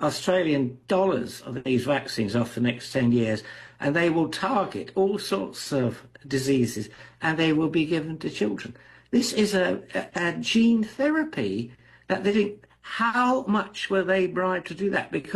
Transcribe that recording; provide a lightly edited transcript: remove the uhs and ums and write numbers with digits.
Australian dollars of these vaccines off the next 10 years, and they will target all sorts of diseases, and they will be given to children. This is a gene therapy that they think, how much were they bribed to do that? Because